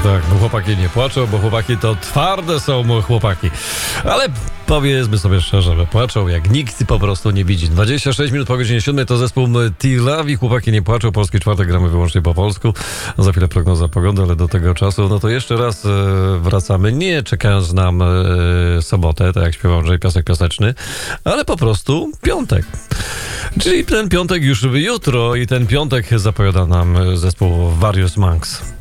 Tak, bo chłopaki nie płaczą, bo chłopaki to twarde są chłopaki. Ale powiedzmy sobie szczerze, że płaczą jak nikt po prostu nie widzi. 26 minut po godzinie 7 to zespół Tilawi. Chłopaki nie płaczą. Polski czwartek gramy wyłącznie po polsku. Za chwilę prognoza pogody, ale do tego czasu no to jeszcze raz wracamy. Nie czekając na sobotę, tak jak śpiewał Andrzej, piasek piaseczny, ale po prostu piątek. Czyli ten piątek już jutro i ten piątek zapowiada nam zespół Various Monks.